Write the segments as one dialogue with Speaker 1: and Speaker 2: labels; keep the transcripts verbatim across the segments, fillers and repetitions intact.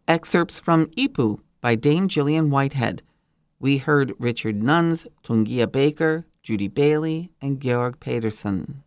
Speaker 1: Excerpts from Ipu by Dame Gillian Whitehead. We heard Richard Nuns, Tungia Baker, Judy Bailey, and Georg Pedersen.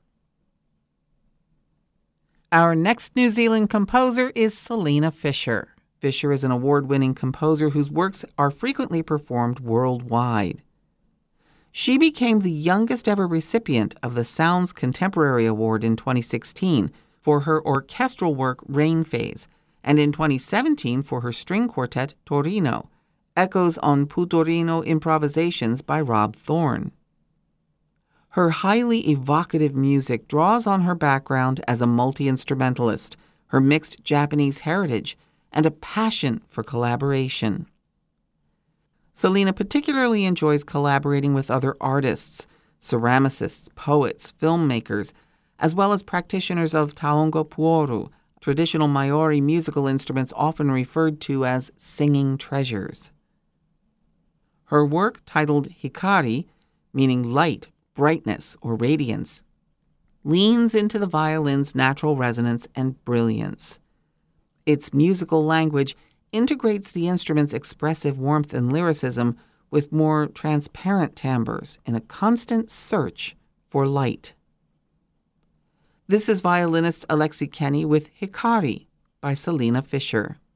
Speaker 1: Our next New Zealand composer is Selina Fisher. Fisher is an award-winning composer whose works are frequently performed worldwide. She became the youngest ever recipient of the Sounds Contemporary Award in twenty sixteen for her orchestral work Rain Phase, and in twenty seventeen for her string quartet Torino, Echoes on Putorino Improvisations by Rob Thorne. Her highly evocative music draws on her background as a multi-instrumentalist, her mixed Japanese heritage, and a passion for collaboration. Selina particularly enjoys collaborating with other artists, ceramicists, poets, filmmakers, as well as practitioners of taonga puoru, traditional Maori musical instruments often referred to as singing treasures. Her work, titled Hikari, meaning light, brightness, or radiance, leans into the violin's natural resonance and brilliance. Its musical language integrates the instrument's expressive warmth and lyricism with more transparent timbres in a constant search for light. This is violinist Alexi Kenny with Hikari by Selina Fisher.